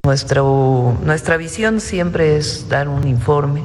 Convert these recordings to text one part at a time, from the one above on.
Nuestra visión siempre es dar un informe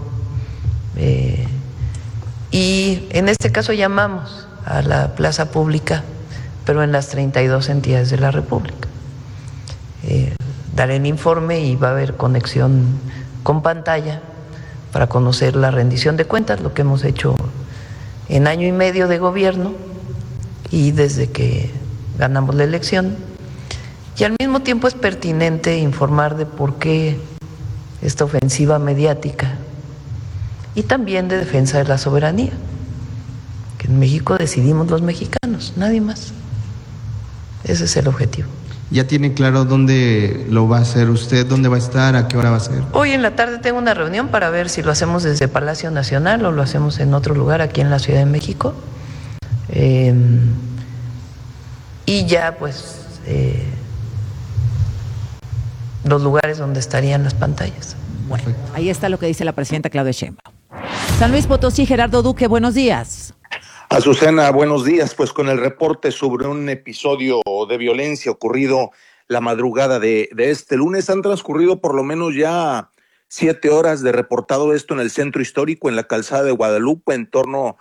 y en este caso llamamos a la plaza pública, pero en las 32 entidades de la República. Daré el informe y va a haber conexión con pantalla para conocer la rendición de cuentas, lo que hemos hecho en año y medio de gobierno y desde que ganamos la elección. Y al mismo tiempo es pertinente informar de por qué esta ofensiva mediática y también de defensa de la soberanía, que en México decidimos los mexicanos, nadie más. Ese es el objetivo. ¿Ya tiene claro dónde lo va a hacer usted? ¿Dónde va a estar? ¿A qué hora va a ser? Hoy en la tarde tengo una reunión para ver si lo hacemos desde Palacio Nacional o lo hacemos en otro lugar aquí en la Ciudad de México. Y ya pues los lugares donde estarían las pantallas. Bueno, ahí está lo que dice la presidenta Claudia Sheinbaum. San Luis Potosí, Gerardo Duque, buenos días. Azucena, buenos días. Pues con el reporte sobre un episodio de violencia ocurrido la madrugada de este lunes, han transcurrido por lo menos ya 7 horas de reportado esto en el centro histórico, en la calzada de Guadalupe, en torno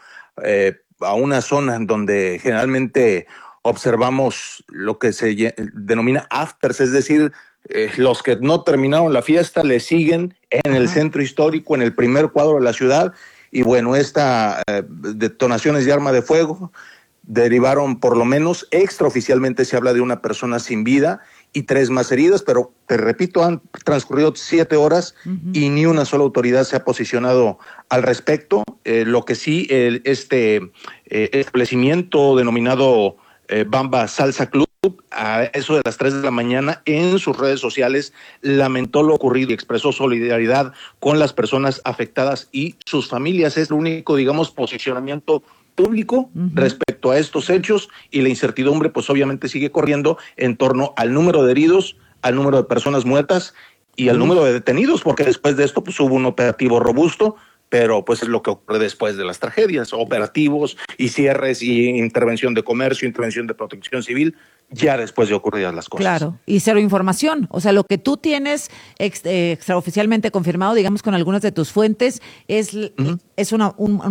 a una zona donde generalmente observamos lo que se denomina afters, es decir, los que no terminaron la fiesta le siguen en el centro histórico, en el primer cuadro de la ciudad. Y bueno, estas detonaciones de arma de fuego derivaron, por lo menos extraoficialmente se habla de una persona sin vida y 3 más heridas, pero te repito, han transcurrido 7 horas y ni una sola autoridad se ha posicionado al respecto. Lo que sí, este establecimiento denominado Bamba Salsa Club, a eso de las 3 de la mañana, en sus redes sociales lamentó lo ocurrido y expresó solidaridad con las personas afectadas y sus familias. Es el único, digamos, posicionamiento público respecto a estos hechos, y la incertidumbre pues obviamente sigue corriendo en torno al número de heridos, al número de personas muertas y al número de detenidos, porque después de esto pues hubo un operativo robusto, pero pues es lo que ocurre después de las tragedias, operativos y cierres y intervención de comercio, intervención de protección civil, ya después de ocurridas las cosas. Claro, y cero información, o sea, lo que tú tienes extraoficialmente confirmado, digamos, con algunas de tus fuentes, ¿es una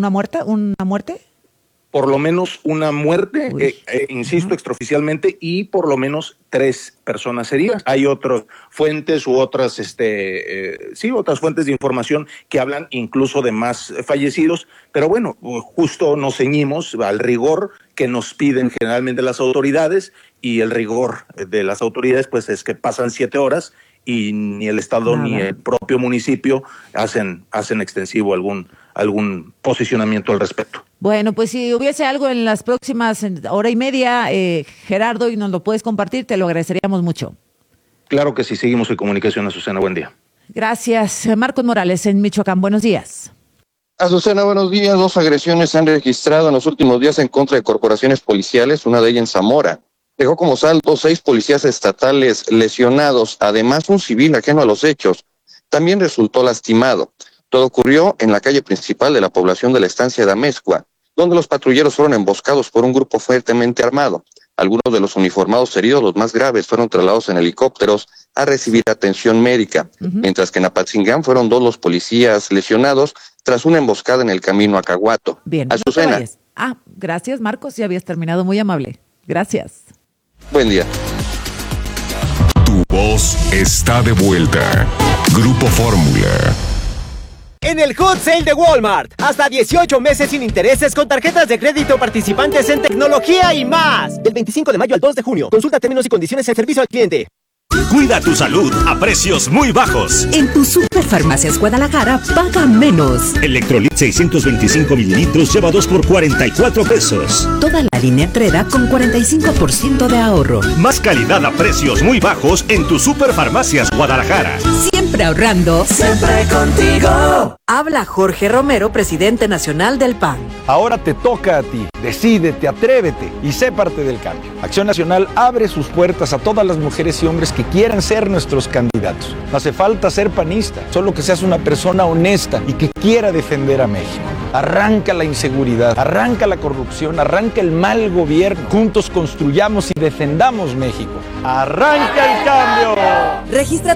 muerte? Por lo menos una muerte, insisto, extraoficialmente, y por lo menos 3 personas heridas. Hay otras fuentes u otras, otras fuentes de información que hablan incluso de más fallecidos, pero bueno, justo nos ceñimos al rigor que nos piden generalmente las autoridades, y el rigor de las autoridades pues es que pasan 7 horas y ni el Estado ni el propio municipio hacen extensivo algún posicionamiento al respecto. Bueno, pues si hubiese algo en las próximas hora y media, Gerardo, y nos lo puedes compartir, te lo agradeceríamos mucho. Claro que sí, seguimos en comunicación, Azucena, buen día. Gracias. Marcos Morales, en Michoacán, buenos días. Azucena, buenos días. 2 agresiones se han registrado en los últimos días en contra de corporaciones policiales, una de ellas en Zamora. Dejó como saldo 6 policías estatales lesionados, además un civil ajeno a los hechos también resultó lastimado. Todo ocurrió en la calle principal de la población de la estancia de Amezcua, donde los patrulleros fueron emboscados por un grupo fuertemente armado. Algunos de los uniformados heridos, los más graves, fueron trasladados en helicópteros a recibir atención médica, mientras que en Apatzingán fueron 2 los policías lesionados tras una emboscada en el camino a Caguato. Bien, Azucena. Gracias, Marcos, ya habías terminado, muy amable. Gracias. Buen día. Tu voz está de vuelta. Grupo Fórmula. En el Hot Sale de Walmart, hasta 18 meses sin intereses con tarjetas de crédito participantes en tecnología y más. Del 25 de mayo al 2 de junio. Consulta términos y condiciones en servicio al cliente. Cuida tu salud a precios muy bajos. En tu Superfarmacias Guadalajara, paga menos. Electrolit 625 mililitros lleva 2 por 44 pesos. Toda la línea Treda con 45% de ahorro. Más calidad a precios muy bajos en tu Superfarmacias Guadalajara. Siempre ahorrando. Siempre contigo. Habla Jorge Romero, presidente nacional del PAN. Ahora te toca a ti. Decídete, atrévete y sé parte del cambio. Acción Nacional abre sus puertas a todas las mujeres y hombres que quieran ser nuestros candidatos. No hace falta ser panista, solo que seas una persona honesta y que quiera defender a México. Arranca la inseguridad, arranca la corrupción, arranca el mal gobierno. Juntos construyamos y defendamos México. ¡Arranca el cambio! Registra